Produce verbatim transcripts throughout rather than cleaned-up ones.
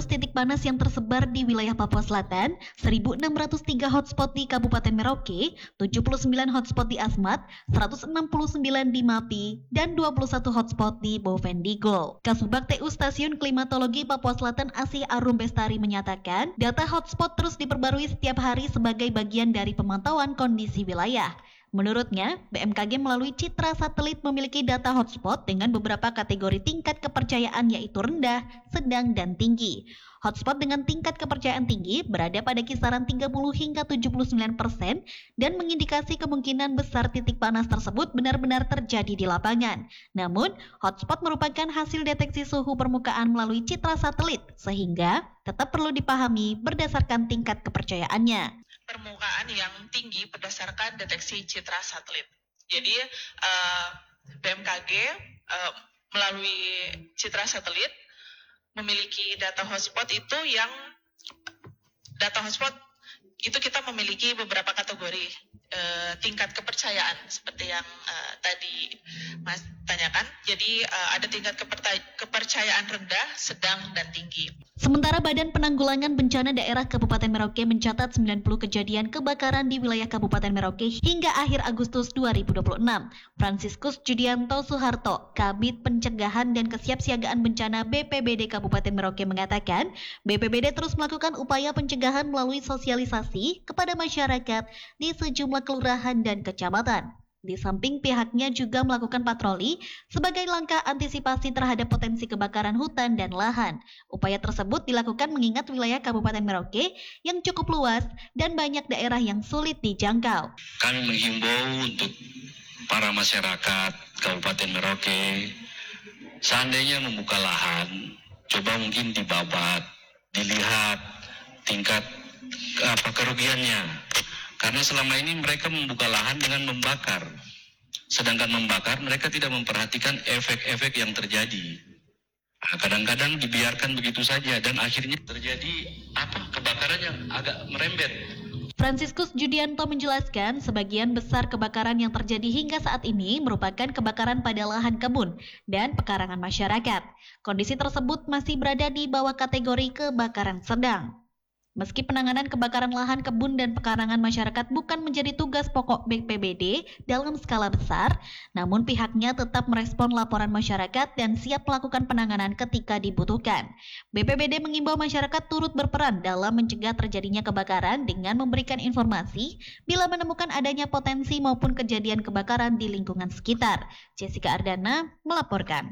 ratus titik panas yang tersebar di wilayah Papua Selatan, seribu enam ratus tiga hotspot di Kabupaten Merauke, tujuh puluh sembilan hotspot di Asmat, seratus enam puluh sembilan di Mapi, dan dua puluh satu hotspot di Bovendigul. Kasubag T U Stasiun Klimatologi Papua Selatan Asih Arum Bestari menyatakan, data hotspot terus diperbarui setiap hari sebagai bagian dari pemantauan kondisi wilayah. Menurutnya, B M K G melalui citra satelit memiliki data hotspot dengan beberapa kategori tingkat kepercayaan yaitu rendah, sedang, dan tinggi. Hotspot dengan tingkat kepercayaan tinggi berada pada kisaran tiga puluh hingga tujuh puluh sembilan persen dan mengindikasi kemungkinan besar titik panas tersebut benar-benar terjadi di lapangan. Namun, hotspot merupakan hasil deteksi suhu permukaan melalui citra satelit, sehingga tetap perlu dipahami berdasarkan tingkat kepercayaannya. Permukaan yang tinggi berdasarkan deteksi citra satelit. Jadi uh, B M K G uh, melalui citra satelit memiliki data hotspot itu yang data hotspot itu kita memiliki beberapa kategori uh, tingkat kepercayaan seperti yang uh, tadi Mas tanyakan. Jadi uh, ada tingkat kepercayaan rendah, sedang, dan tinggi. Sementara Badan Penanggulangan Bencana Daerah Kabupaten Merauke mencatat sembilan puluh kejadian kebakaran di wilayah Kabupaten Merauke hingga akhir Agustus dua ribu dua puluh enam. Franciscus Judianto Suharto, Kabid Pencegahan dan Kesiapsiagaan Bencana B P B D Kabupaten Merauke mengatakan, B P B D terus melakukan upaya pencegahan melalui sosialisasi kepada masyarakat di sejumlah kelurahan dan kecamatan. Di samping pihaknya juga melakukan patroli sebagai langkah antisipasi terhadap potensi kebakaran hutan dan lahan. Upaya tersebut dilakukan mengingat wilayah Kabupaten Merauke yang cukup luas dan banyak daerah yang sulit dijangkau. Kami menghimbau untuk para masyarakat Kabupaten Merauke, seandainya membuka lahan, coba mungkin dibabat, dilihat tingkat apa kerugiannya. Karena selama ini mereka membuka lahan dengan membakar. Sedangkan membakar mereka tidak memperhatikan efek-efek yang terjadi. Nah, kadang-kadang dibiarkan begitu saja dan akhirnya terjadi apa kebakaran yang agak merembet. Franciscus Judianto menjelaskan sebagian besar kebakaran yang terjadi hingga saat ini merupakan kebakaran pada lahan kebun dan pekarangan masyarakat. Kondisi tersebut masih berada di bawah kategori kebakaran sedang. Meski penanganan kebakaran lahan kebun dan pekarangan masyarakat bukan menjadi tugas pokok B P B D dalam skala besar, namun pihaknya tetap merespon laporan masyarakat dan siap melakukan penanganan ketika dibutuhkan. B P B D mengimbau masyarakat turut berperan dalam mencegah terjadinya kebakaran dengan memberikan informasi bila menemukan adanya potensi maupun kejadian kebakaran di lingkungan sekitar. Jessica Ardana melaporkan.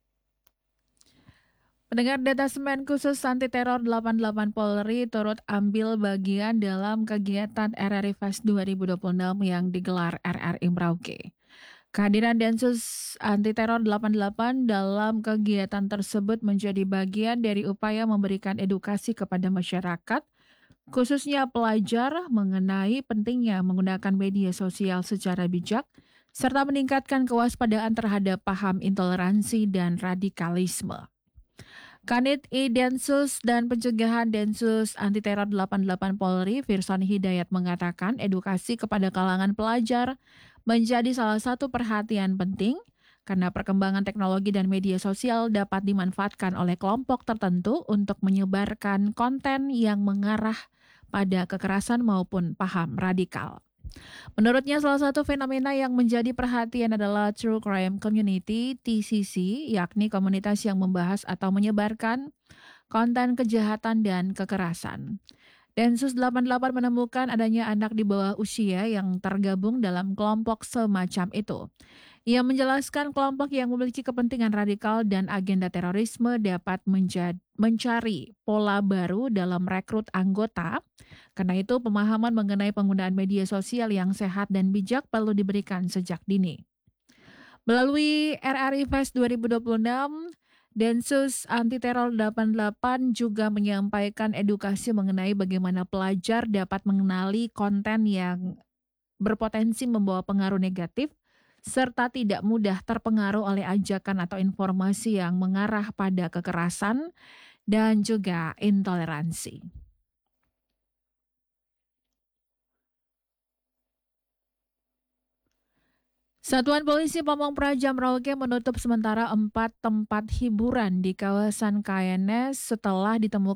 Pendengar, Detasemen Khusus Anti Teror delapan puluh delapan Polri turut ambil bagian dalam kegiatan R R I Fest dua ribu dua puluh enam yang digelar R R I Merauke. Kehadiran Densus Anti Teror delapan puluh delapan dalam kegiatan tersebut menjadi bagian dari upaya memberikan edukasi kepada masyarakat, khususnya pelajar, mengenai pentingnya menggunakan media sosial secara bijak, serta meningkatkan kewaspadaan terhadap paham intoleransi dan radikalisme. Kanit I Densus dan Pencegahan Densus Anti Teror delapan puluh delapan Polri, Firson Hidayat mengatakan edukasi kepada kalangan pelajar menjadi salah satu perhatian penting karena perkembangan teknologi dan media sosial dapat dimanfaatkan oleh kelompok tertentu untuk menyebarkan konten yang mengarah pada kekerasan maupun paham radikal. Menurutnya salah satu fenomena yang menjadi perhatian adalah True Crime Community T C C, yakni komunitas yang membahas atau menyebarkan konten kejahatan dan kekerasan. Densus delapan puluh delapan menemukan adanya anak di bawah usia yang tergabung dalam kelompok semacam itu. Ia menjelaskan kelompok yang memiliki kepentingan radikal dan agenda terorisme dapat menjadi, mencari pola baru dalam rekrut anggota. Karena itu pemahaman mengenai penggunaan media sosial yang sehat dan bijak perlu diberikan sejak dini. Melalui R R I Fest dua ribu dua puluh enam, Densus Anti Teror delapan puluh delapan juga menyampaikan edukasi mengenai bagaimana pelajar dapat mengenali konten yang berpotensi membawa pengaruh negatif, serta tidak mudah terpengaruh oleh ajakan atau informasi yang mengarah pada kekerasan dan juga intoleransi. Satuan Polisi Pamong Praja Merauke menutup sementara empat tempat hiburan di kawasan K N S setelah ditemukan